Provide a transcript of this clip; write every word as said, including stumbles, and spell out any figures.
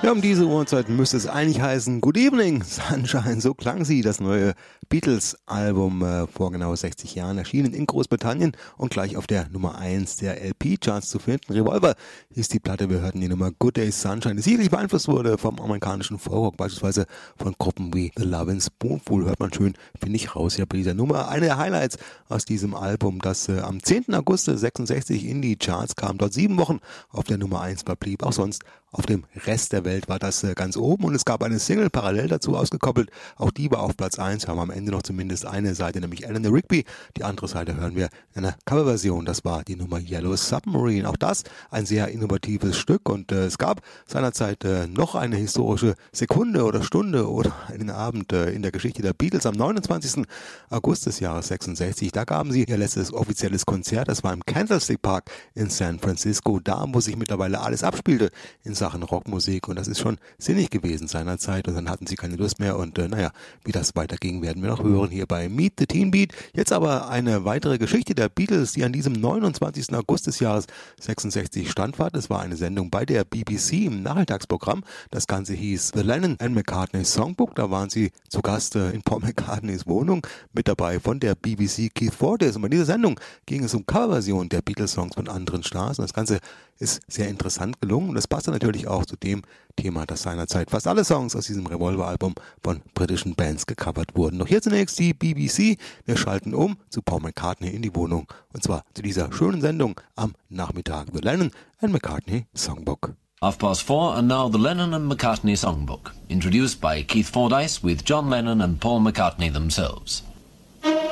Ja, um diese Uhrzeit müsste es eigentlich heißen Good Evening, Sunshine, so klang sie, das neue Beatles-Album äh, vor genau sechzig Jahren, erschienen in Großbritannien und gleich auf der Nummer eins der L P-Charts zu finden. Revolver ist die Platte, wir hörten die Nummer Good Day Sunshine, die sicherlich beeinflusst wurde vom amerikanischen Folkrock, beispielsweise von Gruppen wie The Lovin' Spoonful, hört man schön, finde ich, raus ja bei dieser Nummer. Eine der Highlights aus diesem Album, das äh, am zehnten August sechsundsechzig in die Charts kam, dort sieben Wochen auf der Nummer eins verblieb, auch sonst auf dem Rest der Welt war das äh, ganz oben und es gab eine Single parallel dazu ausgekoppelt. Auch die war auf Platz eins, haben am Ende noch zumindest eine Seite, nämlich Eleanor Rigby. Die andere Seite hören wir in einer Coverversion, das war die Nummer Yellow Submarine. Auch das ein sehr innovatives Stück und äh, es gab seinerzeit äh, noch eine historische Sekunde oder Stunde oder einen Abend äh, in der Geschichte der Beatles am neunundzwanzigsten August des Jahres sechsundsechzig. Da gaben sie ihr letztes offizielles Konzert, das war im Candlestick Park in San Francisco, da wo sich mittlerweile alles abspielte in Sachen Rockmusik und das ist schon sinnig gewesen seinerzeit und dann hatten sie keine Lust mehr und äh, naja, wie das weiterging, werden wir noch hören hier bei Meet the Teen Beat. Jetzt aber eine weitere Geschichte der Beatles, die an diesem neunundzwanzigsten August des Jahres sechsundsechzig standfand. Es war eine Sendung bei der B B C im Nachmittagsprogramm. Das Ganze hieß The Lennon and McCartney Songbook. Da waren sie zu Gast äh, in Paul McCartneys Wohnung, mit dabei von der B B C Keith Fortis. Und bei dieser Sendung ging es um Coverversionen der Beatles-Songs von anderen Stars. Und das Ganze ist sehr interessant gelungen und das passte natürlich auch zu dem Thema, dass seinerzeit fast alle Songs aus diesem Revolver-Album von britischen Bands gecovert wurden. Doch hier zunächst die B B C. Wir schalten um zu Paul McCartney in die Wohnung und zwar zu dieser schönen Sendung am Nachmittag. The Lennon and McCartney Songbook. Half past four and now the Lennon and McCartney Songbook, introduced by Keith Fordyce with John Lennon and Paul McCartney themselves.